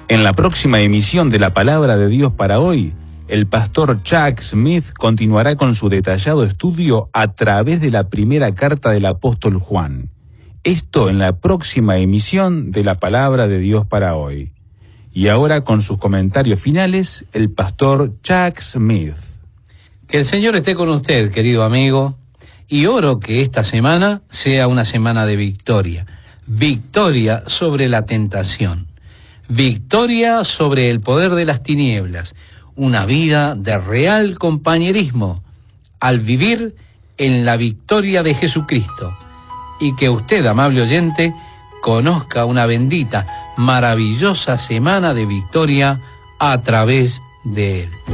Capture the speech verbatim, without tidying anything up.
En la próxima emisión de la Palabra de Dios para hoy, el pastor Chuck Smith continuará con su detallado estudio a través de la primera carta del apóstol Juan. Esto en la próxima emisión de la Palabra de Dios para hoy. Y ahora con sus comentarios finales, el pastor Chuck Smith. Que el Señor esté con usted, querido amigo, y oro que esta semana sea una semana de victoria. Victoria sobre la tentación. Victoria sobre el poder de las tinieblas. Una vida de real compañerismo al vivir en la victoria de Jesucristo. Y que usted, amable oyente, conozca una bendita, maravillosa semana de victoria a través de Él.